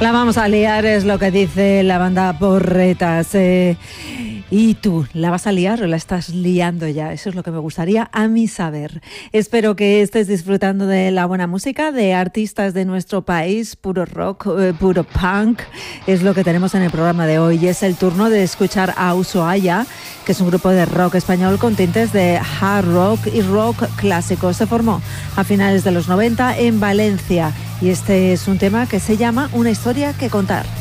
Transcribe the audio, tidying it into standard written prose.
La vamos a liar, es lo que dice la banda Porretas. ¿Y tú, la vas a liar o la estás liando ya? Eso es lo que me gustaría a mí saber. Espero que estés disfrutando de la buena música, de artistas de nuestro país, puro rock, puro punk. Es lo que tenemos en el programa de hoy. Y es el turno de escuchar a Ushuaia, que es un grupo de rock español con tintes de hard rock y rock clásico. Se formó a finales de los 90 en Valencia. Y este es un tema que se llama Una historia que contar.